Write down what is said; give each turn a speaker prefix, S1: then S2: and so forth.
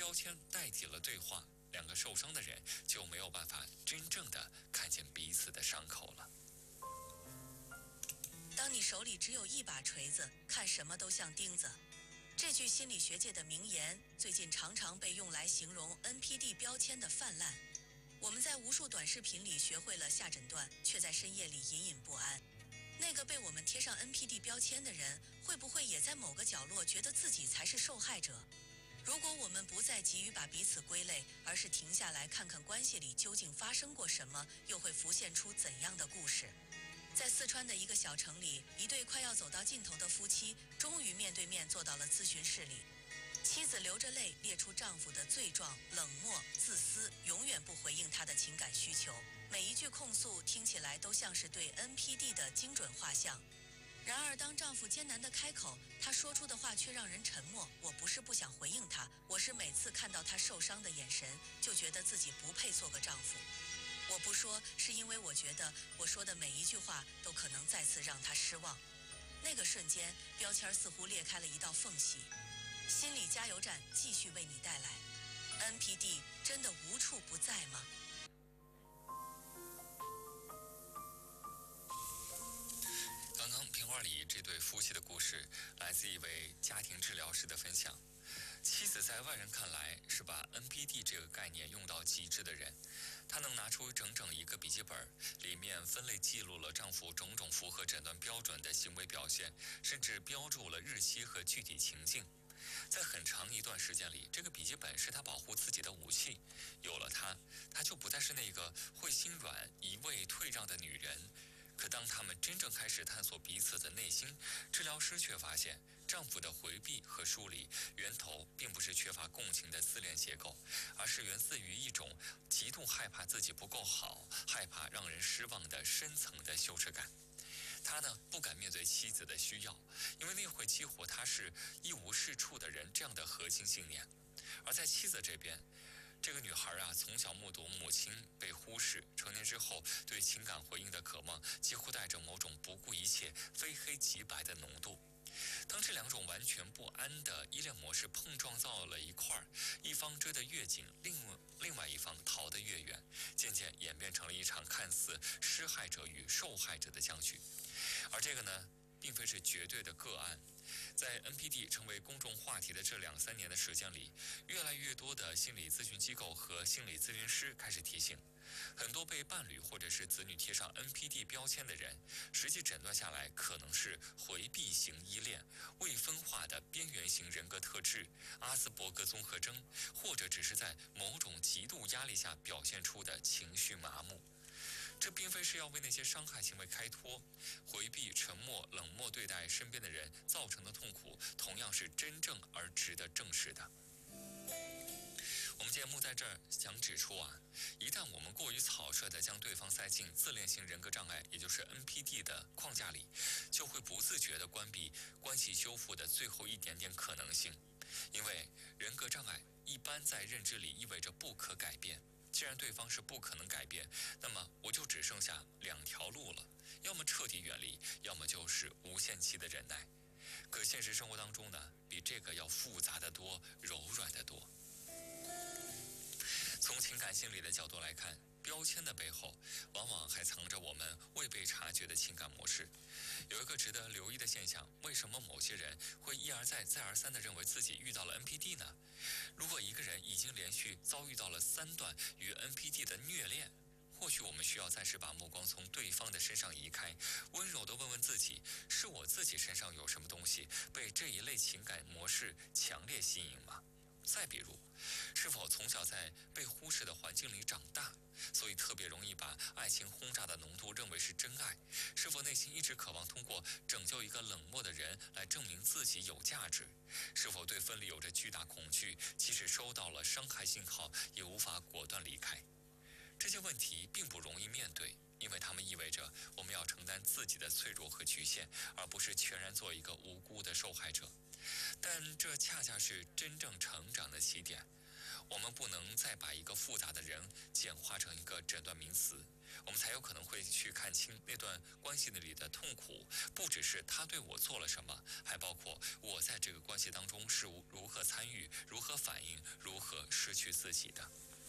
S1: 标签代替了对话，两个受伤的人就没有办法真正的看见彼此的伤口了。
S2: 当你手里只有一把锤子，看什么都像钉子。这句心理学界的名言，最近常常被用来形容 NPD 标签的泛滥。我们在无数短视频里学会了下诊断，却在深夜里隐隐不安。那个被我们贴上 NPD 标签的人，会不会也在某个角落觉得自己才是受害者？如果我们不再急于把彼此归类，而是停下来看看关系里究竟发生过什么，又会浮现出怎样的故事？在四川的一个小城里，一对快要走到尽头的夫妻，终于面对面坐到了咨询室里。妻子流着泪列出丈夫的罪状：冷漠、自私，永远不回应他的情感需求。每一句控诉听起来都像是对 NPD 的精准画像。然而当丈夫艰难地开口，他说出的话却让人沉默。我不是不想回应他，我是每次看到他受伤的眼神，就觉得自己不配做个丈夫。我不说，是因为我觉得我说的每一句话都可能再次让他失望。那个瞬间，标签似乎裂开了一道缝隙。心理加油站继续为你带来 NPD 真的无处不在吗？
S1: 刚刚片花里这对夫妻的故事来自一位家庭治疗师的分享。妻子在外人看来是把 NPD 这个概念用到极致的人，她能拿出整整一个笔记本，里面分类记录了丈夫种种符合诊断标准的行为表现，甚至标注了日期和具体情境。在很长一段时间里，这个笔记本是她保护自己的武器。有了它，她就不再是那个会心软、一味退让的女人。可当他们真正开始探索彼此的内心，治疗师却发现，丈夫的回避和疏离源头并不是缺乏共情的自恋结构，而是源自于一种极度害怕自己不够好、害怕让人失望的深层的羞耻感。他呢，不敢面对妻子的需要，因为那会激活他是一无是处的人这样的核心信念。而在妻子这边，这个女孩啊，从小目睹母亲被忽视，成年之后对情感回应的渴望几乎带着某种不顾一切、非黑即白的浓度。当这两种完全不安的依恋模式碰撞到了一块儿，一方追得越紧，另外一方逃得越远，渐渐演变成了一场看似施害者与受害者的僵局。而这个呢，并非是绝对的个案。在 NPD 成为公众话题的这2-3年的时间里，越来越多的心理咨询机构和心理咨询师开始提醒，很多被伴侣或者是子女贴上 NPD 标签的人，实际诊断下来可能是回避型依恋、未分化的边缘型人格特质、阿斯伯格综合征，或者只是在某种极度压力下表现出的情绪麻木。这并非是要为那些伤害行为开脱，回避、沉默、冷漠对待身边的人造成的痛苦，同样是真正而值得正视的。我们节目在这儿想指出啊，一旦我们过于草率地将对方塞进自恋型人格障碍，也就是 NPD 的框架里，就会不自觉地关闭关系修复的最后一点点可能性。因为人格障碍一般在认知里意味着不可改变。既然对方是不可能改变，那么我就只剩下2条路了，要么彻底远离，要么就是无限期的忍耐。可现实生活当中呢，比这个要复杂得多，柔软得多。从情感心理的角度来看，标签的背后往往还藏着我们未被察觉的情感模式。有一个值得留意的现象，为什么某些人会一而再再而三地认为自己遇到了 NPD 呢？如果一个人已经连续遭遇到了3段与 NPD 的虐恋，或许我们需要暂时把目光从对方的身上移开，温柔地问问自己，是我自己身上有什么东西被这一类情感模式强烈吸引吗？再比如，是否从小在被忽视的环境里长大，所以特别容易把爱情轰炸的浓度认为是真爱？是否内心一直渴望通过拯救一个冷漠的人来证明自己有价值？是否对分离有着巨大恐惧，即使收到了伤害信号也无法果断离开？这些问题并不容易面对，因为它们意味着我们要承担自己的脆弱和局限，而不是全然做一个无辜的受害者。但这恰恰是真正成长的起点。我们不能再把一个复杂的人简化成一个诊断名词，我们才有可能会去看清那段关系里的痛苦，不只是他对我做了什么，还包括我在这个关系当中是如何参与、如何反应、如何自己的。